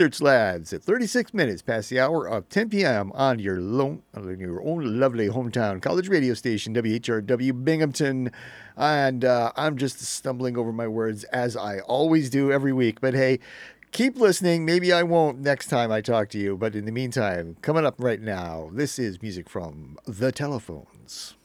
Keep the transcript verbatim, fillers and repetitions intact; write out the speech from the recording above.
Church Lads at thirty-six minutes past the hour of ten p.m. on your, lone, on your own lovely hometown college radio station, W H R W Binghamton. And uh, I'm just stumbling over my words as I always do every week. But hey, keep listening. Maybe I won't next time I talk to you. But in the meantime, coming up right now, this is music from The Telephones.